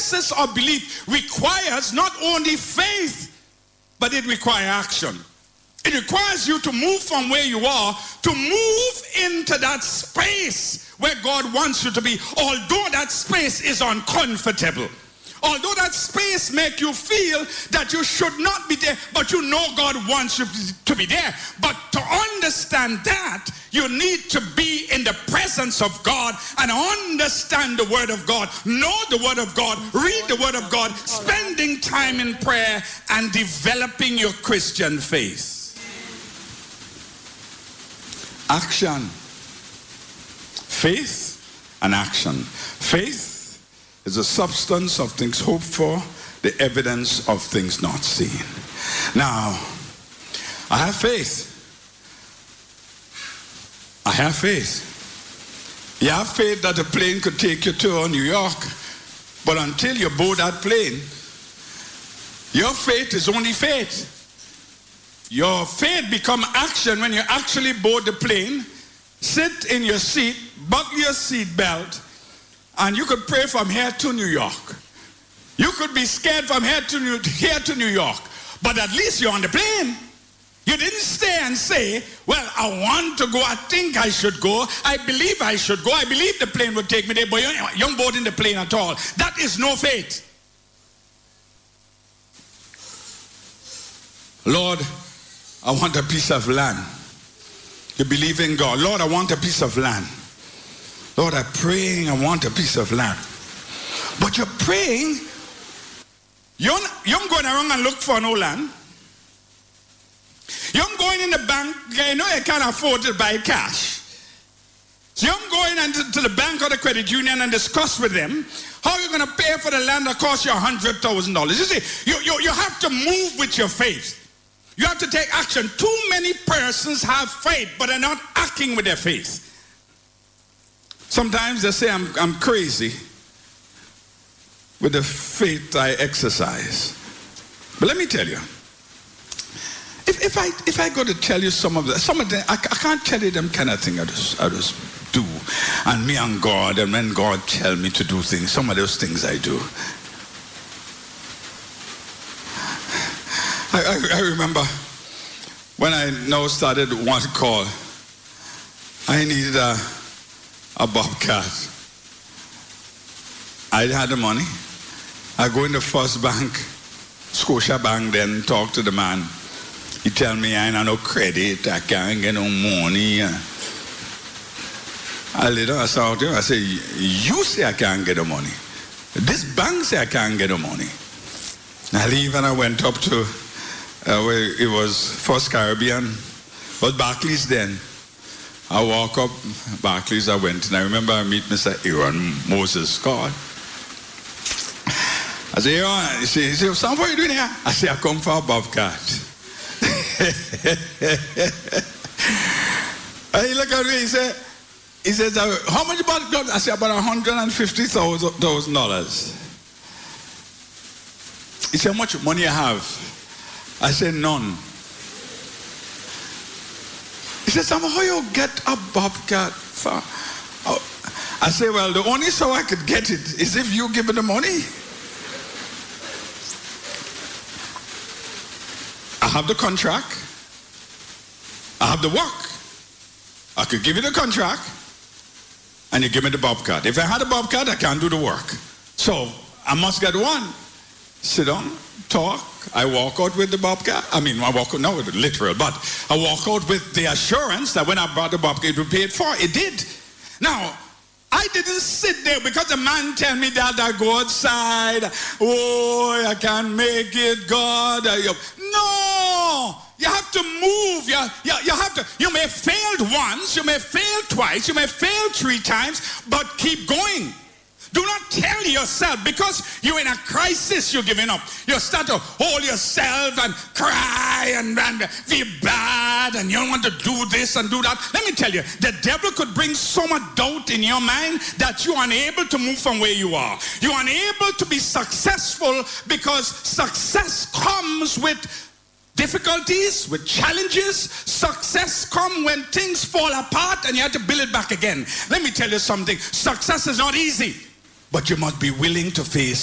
process of belief requires not only faith, but it requires action. It requires you to move from where you are, to move into that space where God wants you to be, although that space is uncomfortable. Although that space makes you feel that you should not be there, but you know God wants you to be there. But to understand that, you need to be in the presence of God and understand the Word of God, know the Word of God, read the Word of God, spending time in prayer and developing your Christian faith. Action. Faith and action. Faith is the substance of things hoped for, the evidence of things not seen. Now, I have faith. I have faith. You have faith that a plane could take you to New York, but until you board that plane, your faith is only faith. Your faith becomes action when you actually board the plane, sit in your seat, buckle your seat belt, and you could pray from here to New York. You could be scared from here to New York, but at least you're on the plane. You didn't stay and say, well, I want to go, I think I should go, I believe I should go, I believe the plane would take me there, but you don't board in the plane at all. That is no faith. Lord, I want a piece of land. You believe in God. Lord, I want a piece of land. Lord, I'm praying, I want a piece of land. But you're praying, you're going around and look for no land. You're going in the bank, you know you can't afford to buy cash. So you're going to the bank or the credit union and discuss with them how you're going to pay for the land that costs you $100,000. You see, you have to move with your faith. You have to take action. Too many persons have faith, but are not acting with their faith. Sometimes they say I'm crazy with the faith I exercise. But let me tell you, if I go to tell you some of them, I can't tell you them kind of thing I just do. And me and God, and when God tell me to do things, some of those things I do. I remember when I now started one call, I needed a bobcat. I had the money. I go in the first bank, Scotia Bank, then talk to the man. He tell me I ain't no credit, I can't get no money. I saw him, I say, you say I can't get the money. This bank say I can't get the money. I leave and I went up to where it was First Caribbean, but Barclays then. I walk up Barclays, I went, and I remember I meet Mr. Aaron Moses God. I say, Aaron, he said, son, what are you doing here? I say, I come for a bobcat. And he looked at me, he said, how much about God? I said, about $150,000. He said, how much money you have? I said, none. He said, Sam, how you get a bobcat for? Oh. I said, well, the only so I could get it is if you give me the money. I have the contract. I have the work. I could give you the contract and you give me the bobcat. If I had a bobcat, I can't do the work. So I must get one. Sit down, talk. I walk out with the bobcat. I mean, I walk out, no, literal, but I walk out with the assurance that when I brought the bobcat, it would be paid for. It did. Now, I didn't sit there because the man tell me that I go outside. Oh, I can't make it, God. No, you have to move. You have to. You may have failed once, you may have failed twice, you may have failed 3 times, but keep going. Do not tell yourself, because you're in a crisis, you're giving up. You start to hold yourself and cry and feel bad and you don't want to do this and do that. Let me tell you, the devil could bring so much doubt in your mind that you're unable to move from where you are. You're unable to be successful because success comes with difficulties, with challenges. Success comes when things fall apart and you have to build it back again. Let me tell you something. Success is not easy, but you must be willing to face